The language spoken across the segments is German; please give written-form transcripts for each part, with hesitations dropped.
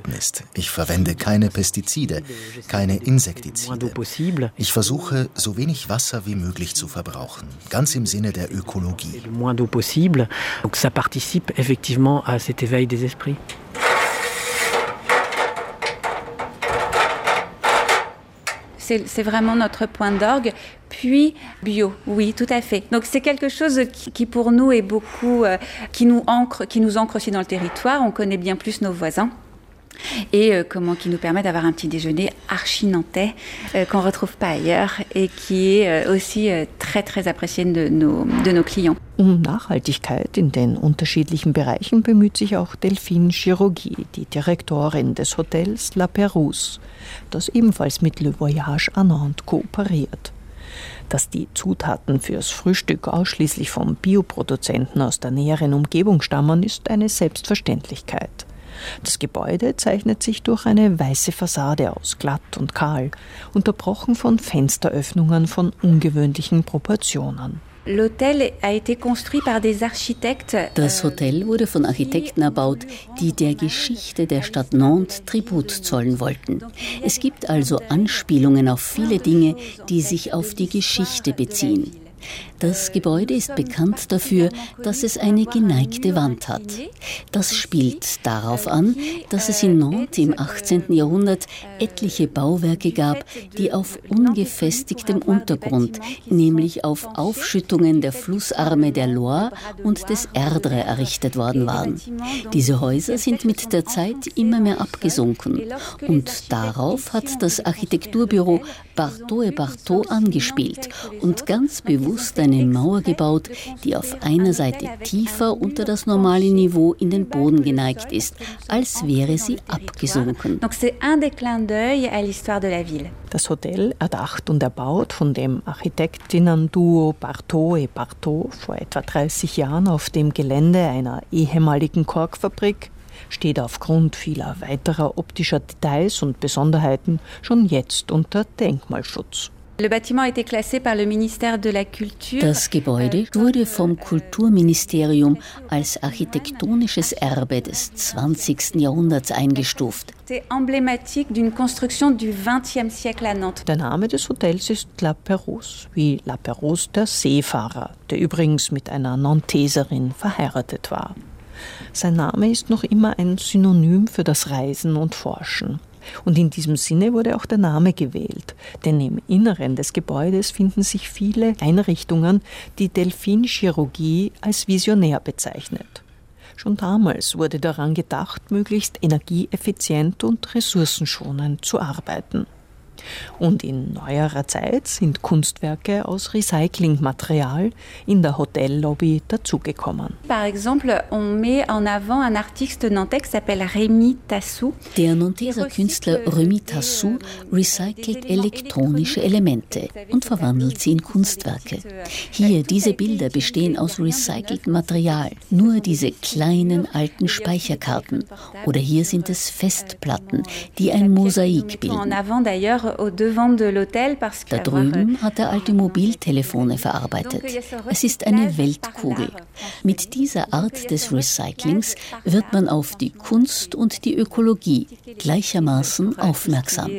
einzuhalten ist. Ich verwende keine Pestizide, keine Insektizide. Ich versuche, so wenig Wasser wie möglich zu verbrauchen, ganz im Sinne der Ökologie. C'est vraiment notre point d'orgue. Puis bio, oui, tout à fait. Donc c'est quelque chose qui pour nous est beaucoup, qui nous ancre aussi dans le territoire. On connaît bien plus nos voisins. Et qui nous permet d'avoir un petit déjeuner archi nantais qu'on ne retrouve pas ailleurs et qui est aussi très, très apprécié de nos clients. Nachhaltigkeit in den unterschiedlichen Bereichen bemüht sich auch Delphine Girogi, die Direktorin des Hotels La Pérouse, das ebenfalls mit Le Voyage à Nantes kooperiert. Dass die Zutaten fürs Frühstück ausschließlich vom Bioproduzenten aus der näheren Umgebung stammen, ist eine Selbstverständlichkeit. Das Gebäude zeichnet sich durch eine weiße Fassade aus, glatt und kahl, unterbrochen von Fensteröffnungen von ungewöhnlichen Proportionen. Das Hotel wurde von Architekten erbaut, die der Geschichte der Stadt Nantes Tribut zollen wollten. Es gibt also Anspielungen auf viele Dinge, die sich auf die Geschichte beziehen. Das Gebäude ist bekannt dafür, dass es eine geneigte Wand hat. Das spielt darauf an, dass es in Nantes im 18. Jahrhundert etliche Bauwerke gab, die auf ungefestigtem Untergrund, nämlich auf Aufschüttungen der Flussarme der Loire und des Erdre errichtet worden waren. Diese Häuser sind mit der Zeit immer mehr abgesunken und darauf hat das Architekturbüro Barthot & Barthot angespielt und ganz bewusst eine Mauer gebaut, die auf einer Seite tiefer unter das normale Niveau in den Boden geneigt ist, als wäre sie abgesunken. Das Hotel, erdacht und erbaut von dem Architektinnen-Duo Barthot & Barthot vor etwa 30 Jahren auf dem Gelände einer ehemaligen Korkfabrik, steht aufgrund vieler weiterer optischer Details und Besonderheiten schon jetzt unter Denkmalschutz. Das Gebäude wurde vom Kulturministerium als architektonisches Erbe des 20. Jahrhunderts eingestuft. Der Name des Hotels ist La Pérouse, wie La Pérouse der Seefahrer, der übrigens mit einer Nanteserin verheiratet war. Sein Name ist noch immer ein Synonym für das Reisen und Forschen. Und in diesem Sinne wurde auch der Name gewählt, denn im Inneren des Gebäudes finden sich viele Einrichtungen, die Delphine Girogi als visionär bezeichnet. Schon damals wurde daran gedacht, möglichst energieeffizient und ressourcenschonend zu arbeiten. Und in neuerer Zeit sind Kunstwerke aus Recyclingmaterial in der Hotellobby dazugekommen. Par exemple, on met en avant un artiste nantais qui s'appelle Rémi Tassou. Der Nanteser Künstler Rémi Tassou recycelt elektronische Elemente und verwandelt sie in Kunstwerke. Hier, diese Bilder bestehen aus recyceltem Material. Nur diese kleinen alten Speicherkarten. Oder hier sind es Festplatten, die ein Mosaik bilden. Da drüben hat er alte Mobiltelefone verarbeitet. Es ist eine Weltkugel. Mit dieser Art des Recyclings wird man auf die Kunst und die Ökologie gleichermaßen aufmerksam.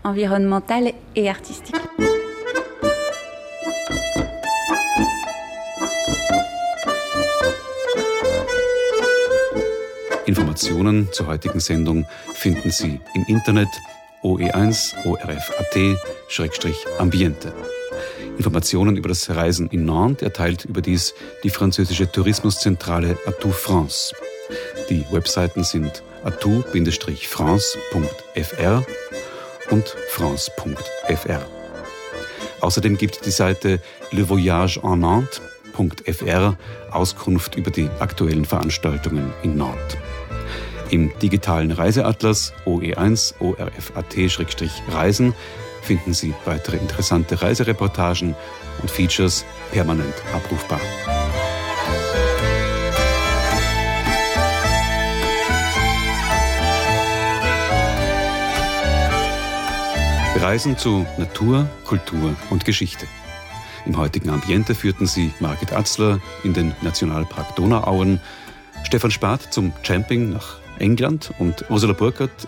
Informationen zur heutigen Sendung finden Sie im Internet OE1 ORF.at/ambiente. Informationen über das Reisen in Nantes erteilt überdies die französische Tourismuszentrale Atout France. Die Webseiten sind atout-france.fr und france.fr. Außerdem gibt die Seite Le Voyage à Nantes.fr Auskunft über die aktuellen Veranstaltungen in Nantes. Im digitalen Reiseatlas OE1 ORF.at/Reisen finden Sie weitere interessante Reisereportagen und Features permanent abrufbar. Reisen zu Natur, Kultur und Geschichte. Im heutigen Ambiente führten Sie Margit Atzler in den Nationalpark Donauauen, Stefan Spath zum Camping nach England und Ursula Burkhardt